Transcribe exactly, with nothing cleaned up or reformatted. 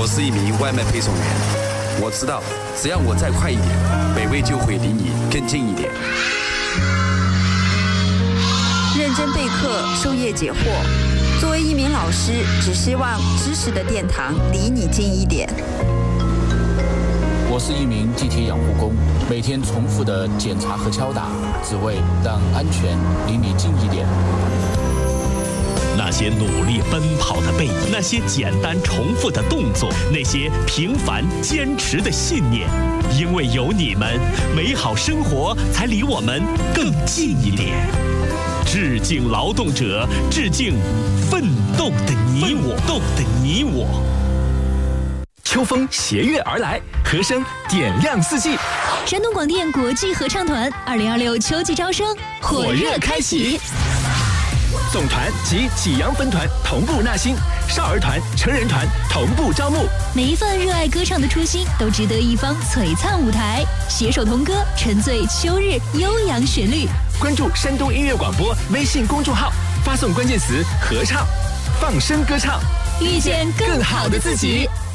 是一名外卖配送员，我知道，只要我再快一点，北纬就会离你更近一点。 认真备课，授业解惑。作为一名老师，只希望知识的殿堂离你近一点。 我是一名地铁养护工，每天重复的检查和敲打，只为让安全离你近一点。 那些努力奔跑的背影，那些简单重复的动作，那些平凡坚持的信念，因为有你们，美好生活才离我们更近一点。致敬劳动者，致敬奋斗的你我，奋斗的你我。 秋风携月而来，和声点亮四季。 山东广电国际合唱团二零二六秋季招生火热开启。 总团及济阳分团同步纳新，少儿团、成人团同步招募。 每一份热爱歌唱的初心，都值得一方璀璨舞台。携手同歌，沉醉秋日悠扬旋律。 关注山东音乐广播微信公众号，发送关键词“合唱”，放声歌唱， 遇见更好的自己。